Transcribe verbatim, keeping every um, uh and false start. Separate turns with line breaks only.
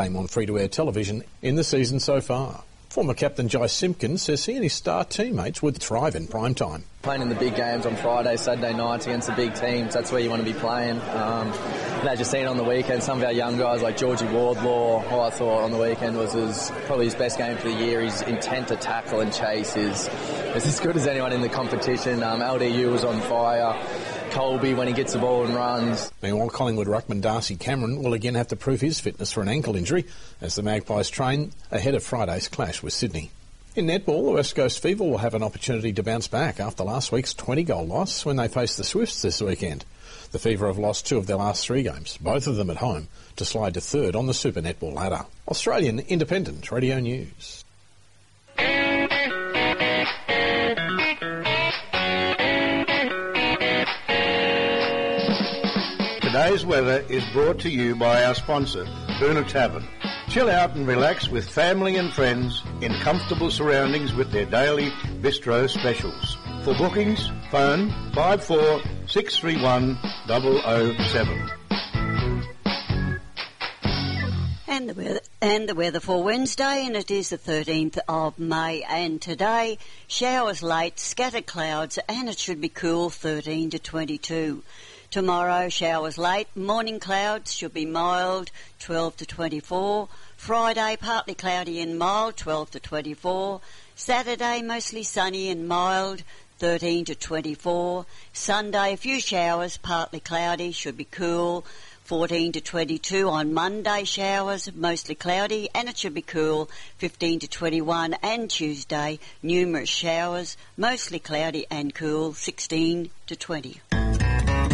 Game on free-to-air television in the season so far. Former captain Jai Simpkins says he and his star teammates would thrive in prime time.
Playing in the big games on Friday, Saturday nights against the big teams, that's where you want to be playing. Um, and as you've seen on the weekend, some of our young guys like Georgie Wardlaw, who I thought on the weekend was his, probably his best game for the year. His intent to tackle and chase is, is as good as anyone in the competition. Um, L D U was on fire. Colby when he gets the ball and runs.
Meanwhile, Collingwood ruckman Darcy Cameron will again have to prove his fitness for an ankle injury as the Magpies train ahead of Friday's clash with Sydney. In netball, the West Coast Fever will have an opportunity to bounce back after last week's twenty-goal loss when they face the Swifts this weekend. The Fever have lost two of their last three games, both of them at home, to slide to third on the Super Netball ladder. Australian Independent Radio News.
Today's weather is brought to you by our sponsor, Boona Tavern. Chill out and relax with family and friends in comfortable surroundings with their daily bistro specials. For bookings, phone five four six three one zero zero seven.
And the weather, and the weather for Wednesday, and it is the thirteenth of May, and today showers late, scattered clouds, and it should be cool, thirteen to twenty-two. Tomorrow, showers late, morning clouds, should be mild, twelve to twenty-four. Friday, partly cloudy and mild, twelve to twenty-four. Saturday, mostly sunny and mild, thirteen to twenty-four. Sunday, a few showers, partly cloudy, should be cool, fourteen to twenty-two. On Monday, showers, mostly cloudy, and it should be cool, fifteen to twenty-one. And Tuesday, numerous showers, mostly cloudy and cool, sixteen to twenty.